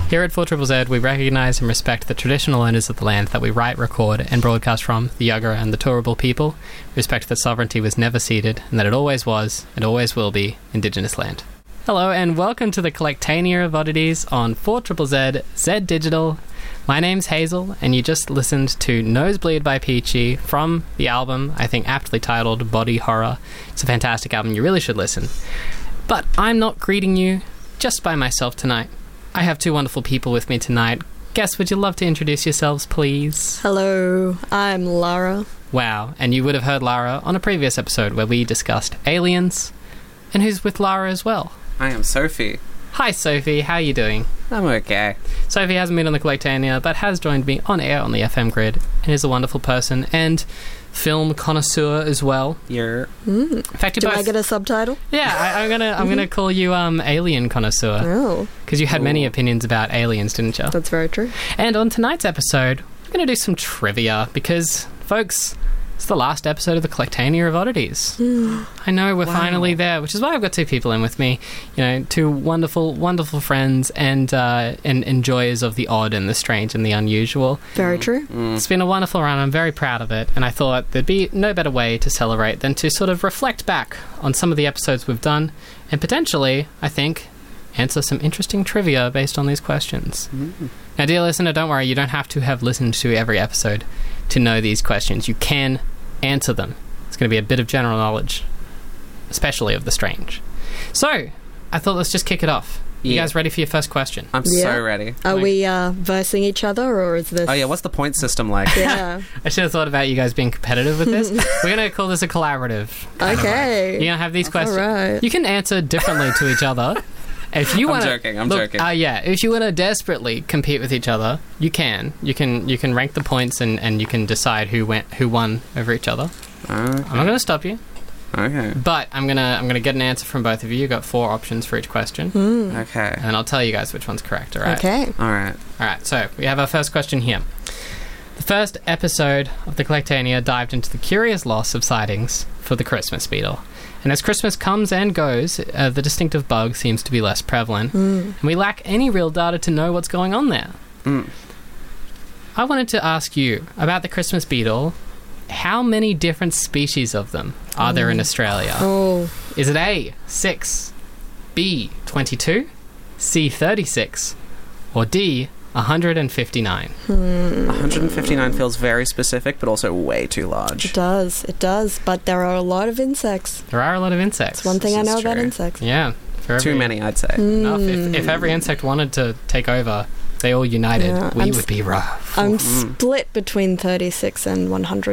Here at 4ZZZ, we recognise and respect the traditional owners of the land that we write, record and broadcast from, the Yagara and the Turrbal people. We respect that sovereignty was never ceded, and that it always was, and always will be, Indigenous land. Hello, and welcome to the Collectania of Oddities on 4ZZZ, Z Digital. My name's Hazel, and you just listened to Nosebleed by Peachy from the album, I think aptly titled Body Horror. It's a fantastic album, you really should listen. But I'm not greeting you just by myself tonight. I have two wonderful people with me tonight. Guests, would you love to introduce yourselves, please? Hello, I'm Lara. Wow, and you would have heard Lara on a previous episode where we discussed aliens. And who's with Lara as well? I am Sophie. Hi, Sophie. How are you doing? I'm okay. Sophie hasn't been on the Collectania, but has joined me on air on the FM grid, and is a wonderful person and film connoisseur as well. You're... In fact, Do I get a subtitle? Yeah, I'm gonna call you alien connoisseur. Oh, Because you had many opinions about aliens, didn't you? that's very true. And on tonight's episode, we're going to do some trivia because, folks, it's the last episode of the Collectania of Oddities. I know, we're finally there, which is why I've got two people in with me. You know, two wonderful, wonderful friends and enjoyers of the odd and the strange and the unusual. Very true. It's been a wonderful run. I'm very proud of it. And I thought there'd be no better way to celebrate than to sort of reflect back on some of the episodes we've done and potentially, I think, answer some interesting trivia based on these questions. Now, dear listener, don't worry. You don't have to have listened to every episode to know these questions. You can answer them. It's going to be a bit of general knowledge, especially of the strange. So, I thought let's just kick it off. You guys ready for your first question? I'm so ready. Are we versing each other, or is this... Oh yeah, what's the point system like? Yeah. I should have thought about you guys being competitive with this. We're going to call this a collaborative. Okay. You're going to have these questions. right. You can answer differently to each other. If you want I'm joking. Yeah, if you want to desperately compete with each other, you can. You can rank the points and you can decide who won over each other. Okay. I'm not going to stop you. Okay. But I'm gonna get an answer from both of you. You've got 4 options for each question. Okay. And I'll tell you guys which one's correct, alright? Okay. Alright, so we have our first question here. The first episode of the Collectania dived into the curious loss of sightings for the Christmas beetle. And as Christmas comes and goes, the distinctive bug seems to be less prevalent. And we lack any real data to know what's going on there. I wanted to ask you about the Christmas beetle. How many different species of them are there in Australia? Oh. Is it A, 6, B, 22, C, 36, or D, 159? 159 feels very specific, but also way too large. It does. But there are a lot of insects. There are a lot of insects. It's one thing I This know is about true. insects. Yeah. Too many, I'd say. Enough. If every insect wanted to take over, they all united, Yeah, we would be rough. I'm split between 36 and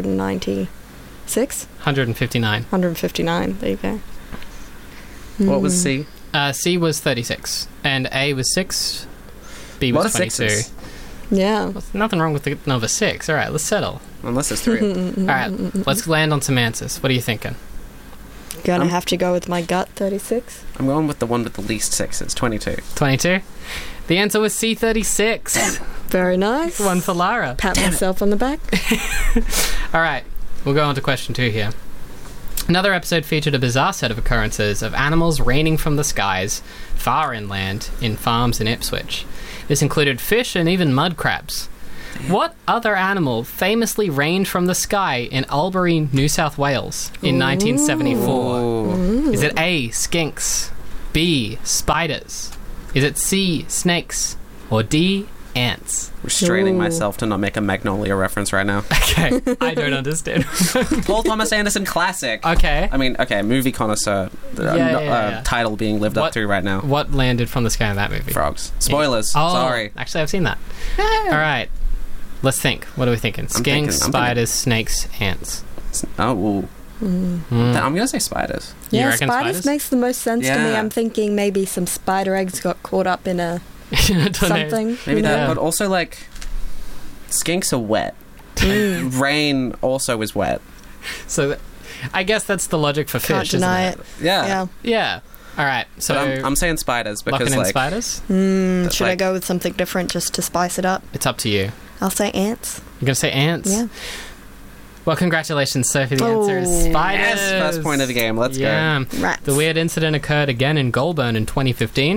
196. 159. 159. There you go. What was C? C was 36, and A was 6, B Lot was of 22. sixes. Yeah. There's nothing wrong with the number 6. All right, let's settle. Unless there's 3. All right, let's land on some answers. What are you thinking? Gonna have to go with my gut, 36. I'm going with the one with the least 6s, 22. 22? The answer was C, 36. Very nice. One for Lara. Pat myself on the back. All right, we'll go on to question 2 here. Another episode featured a bizarre set of occurrences of animals raining from the skies far inland in farms in Ipswich. This included fish and even mud crabs. What other animal famously rained from the sky in Albury, New South Wales in 1974? Ooh. Is it A, skinks, B, spiders? Is it C, snakes, or D, ants? Restraining Ooh. myself to not make a Magnolia reference right now. Okay, I don't understand. Paul Thomas Anderson classic. Okay. I mean, okay, movie connoisseur. Yeah. Title being lived up to right now. What landed from the sky in that movie? Frogs. Spoilers. Oh, Sorry. Actually, I've seen that. All right. Let's think. What are we thinking? thinking- Skinks, I'm spiders, snakes, ants. Oh, ooh. I'm going to say spiders. You Yeah, reckon spiders makes the most sense to me. Yeah. I'm thinking maybe some spider eggs got caught up in a Tornado. something. Maybe you know? that, but also, like, skinks are wet. Rain also is wet. So, I guess that's the logic for Can't fish, deny isn't it. Yeah. Yeah. Yeah. All right. So, But I'm saying spiders because, locking in like... spiders? Should I go with something different just to spice it up? It's up to you. I'll say ants. You're going to say ants? Yeah. Well, congratulations, Sophie. The answer is Oh. spiders. Yes, first point of the game. Let's go. Yeah. Rats. The weird incident occurred again in Goulburn in 2015,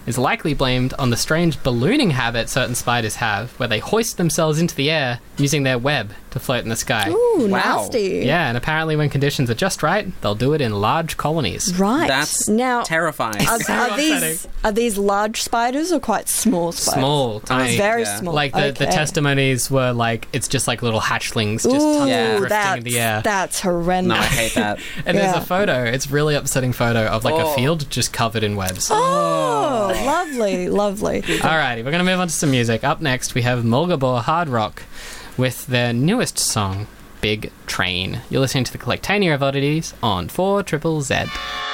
is likely blamed on the strange ballooning habit certain spiders have, where they hoist themselves into the air using their web to float in the sky. Ooh, Wow. nasty. Yeah, and apparently when conditions are just right, they'll do it in large colonies. Right. That's now, terrifying. are these large spiders or quite small spiders? Small, tiny. Very Yeah. small. Like the Okay. testimonies were like, it's just like little hatchlings just Ooh, drifting in the air. that's horrendous. No, I hate that. And there's Yeah. a photo, it's a really upsetting photo of like a Oh. field just covered in webs. Oh, lovely, lovely. Alrighty, we're going to move on to some music. Up next, we have Mulgabor Hard Rock with their newest song, Big Train. You're listening to the Collectania of Oddities on 4ZZZ.